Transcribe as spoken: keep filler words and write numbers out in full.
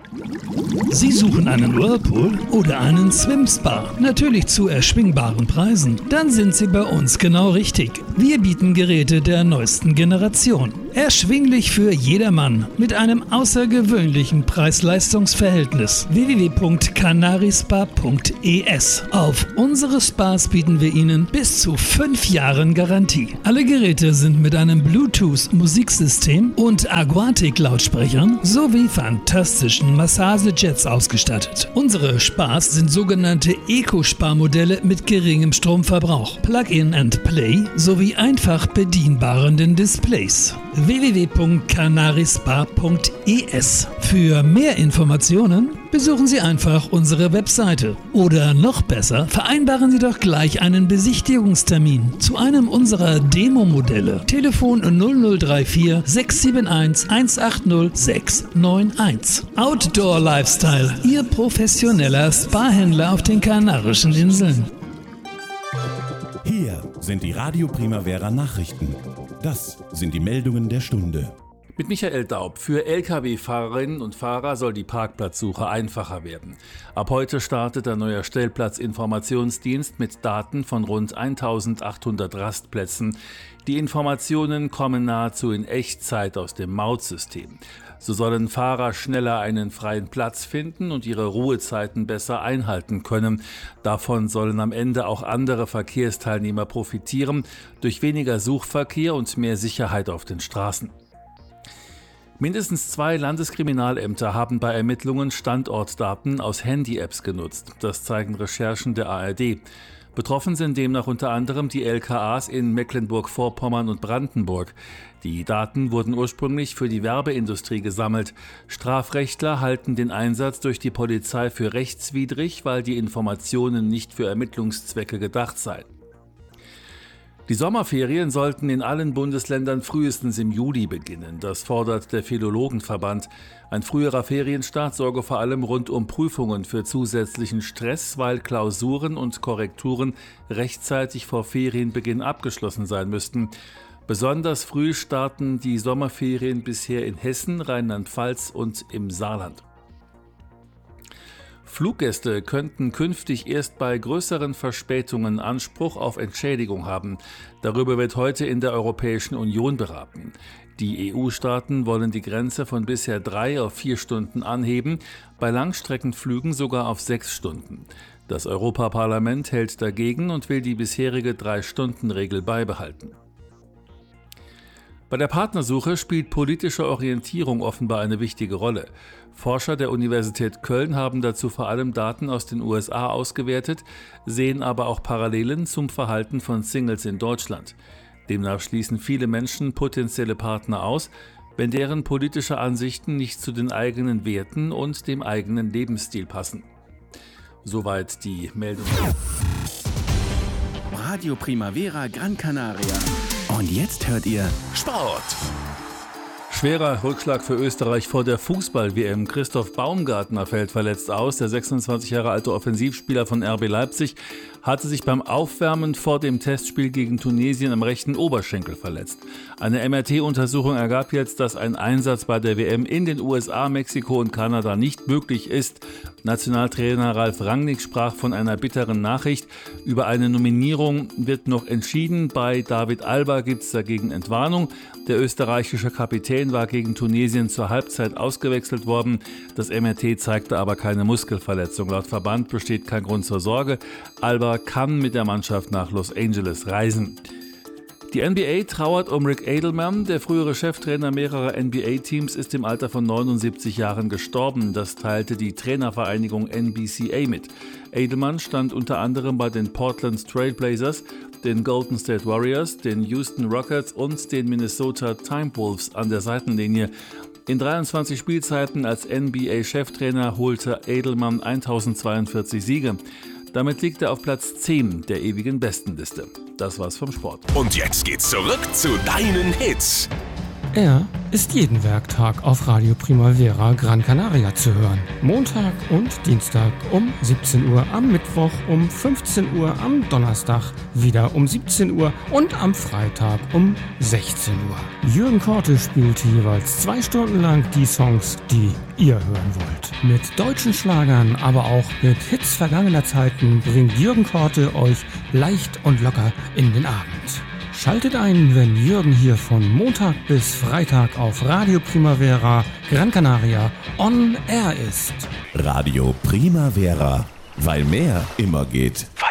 Sie suchen einen Whirlpool oder einen Swim-Spa, natürlich zu erschwingbaren Preisen? Dann sind Sie bei uns genau richtig. Wir bieten Geräte der neuesten Generation. Erschwinglich für jedermann mit einem außergewöhnlichen Preis-Leistungs-Verhältnis. w w w punkt canarispa punkt e s. Auf unsere Spas bieten wir Ihnen bis zu fünf Jahren Garantie. Alle Geräte sind mit einem Bluetooth-Musiksystem und Aquatic-Lautsprechern sowie fantastischen Massagejets ausgestattet. Unsere Spas sind sogenannte Eco-Spa-Modelle mit geringem Stromverbrauch, Plug-in and Play sowie einfach bedienbaren Displays. w w w punkt canarispa punkt e s. Für mehr Informationen besuchen Sie einfach unsere Webseite. Oder noch besser, vereinbaren Sie doch gleich einen Besichtigungstermin zu einem unserer Demo-Modelle. Telefon null null drei vier sechs sieben eins eins acht null sechs neun eins. Outdoor Lifestyle, Ihr professioneller Spa-Händler auf den Kanarischen Inseln. Hier sind die Radio Primavera Nachrichten. Das sind die Meldungen der Stunde. Mit Michael Daub. Für L K W-Fahrerinnen und Fahrer soll die Parkplatzsuche einfacher werden. Ab heute startet ein neuer Stellplatzinformationsdienst mit Daten von rund eintausendachthundert Rastplätzen. Die Informationen kommen nahezu in Echtzeit aus dem Mautsystem. So sollen Fahrer schneller einen freien Platz finden und ihre Ruhezeiten besser einhalten können. Davon sollen am Ende auch andere Verkehrsteilnehmer profitieren, durch weniger Suchverkehr und mehr Sicherheit auf den Straßen. Mindestens zwei Landeskriminalämter haben bei Ermittlungen Standortdaten aus Handy-Apps genutzt. Das zeigen Recherchen der A R D. Betroffen sind demnach unter anderem die L K As in Mecklenburg-Vorpommern und Brandenburg. Die Daten wurden ursprünglich für die Werbeindustrie gesammelt. Strafrechtler halten den Einsatz durch die Polizei für rechtswidrig, weil die Informationen nicht für Ermittlungszwecke gedacht seien. Die Sommerferien sollten in allen Bundesländern frühestens im Juli beginnen. Das fordert der Philologenverband. Ein früherer Ferienstart sorge vor allem rund um Prüfungen für zusätzlichen Stress, weil Klausuren und Korrekturen rechtzeitig vor Ferienbeginn abgeschlossen sein müssten. Besonders früh starten die Sommerferien bisher in Hessen, Rheinland-Pfalz und im Saarland. Fluggäste könnten künftig erst bei größeren Verspätungen Anspruch auf Entschädigung haben. Darüber wird heute in der Europäischen Union beraten. Die E U-Staaten wollen die Grenze von bisher drei auf vier Stunden anheben, bei Langstreckenflügen sogar auf sechs Stunden. Das Europaparlament hält dagegen und will die bisherige Drei-Stunden-Regel beibehalten. Bei der Partnersuche spielt politische Orientierung offenbar eine wichtige Rolle. Forscher der Universität Köln haben dazu vor allem Daten aus den U S A ausgewertet, sehen aber auch Parallelen zum Verhalten von Singles in Deutschland. Demnach schließen viele Menschen potenzielle Partner aus, wenn deren politische Ansichten nicht zu den eigenen Werten und dem eigenen Lebensstil passen. Soweit die Meldung. Radio Primavera Gran Canaria. Und jetzt hört ihr Sport. Schwerer Rückschlag für Österreich vor der Fußball-W M. Christoph Baumgartner fällt verletzt aus. Der sechsundzwanzig Jahre alte Offensivspieler von R B Leipzig hatte sich beim Aufwärmen vor dem Testspiel gegen Tunesien am rechten Oberschenkel verletzt. Eine M R T-Untersuchung ergab jetzt, dass ein Einsatz bei der W M in den U S A, Mexiko und Kanada nicht möglich ist. Nationaltrainer Ralf Rangnick sprach von einer bitteren Nachricht. Über eine Nominierung wird noch entschieden. Bei David Alba gibt es dagegen Entwarnung. Der österreichische Kapitän war gegen Tunesien zur Halbzeit ausgewechselt worden. Das M R T zeigte aber keine Muskelverletzung. Laut Verband besteht kein Grund zur Sorge. Alba kann mit der Mannschaft nach Los Angeles reisen. Die N B A trauert um Rick Adelman. Der frühere Cheftrainer mehrerer N B A-Teams ist im Alter von neunundsiebzig Jahren gestorben. Das teilte die Trainervereinigung N B C A mit. Adelman stand unter anderem bei den Portland Trail Blazers, den Golden State Warriors, den Houston Rockets und den Minnesota Timberwolves an der Seitenlinie. In dreiundzwanzig Spielzeiten als N B A-Cheftrainer holte Adelman tausendzweiundvierzig Siege. Damit liegt er auf Platz zehn der ewigen Bestenliste. Das war's vom Sport. Und jetzt geht's zurück zu deinen Hits. Er ist jeden Werktag auf Radio Primavera Gran Canaria zu hören. Montag und Dienstag um siebzehn Uhr, am Mittwoch um fünfzehn Uhr, am Donnerstag wieder um siebzehn Uhr und am Freitag um sechzehn Uhr. Jürgen Korte spielt jeweils zwei Stunden lang die Songs, die ihr hören wollt. Mit deutschen Schlagern, aber auch mit Hits vergangener Zeiten bringt Jürgen Korte euch leicht und locker in den Abend. Schaltet ein, wenn Jürgen hier von Montag bis Freitag auf Radio Primavera Gran Canaria on Air ist. Radio Primavera, weil mehr immer geht.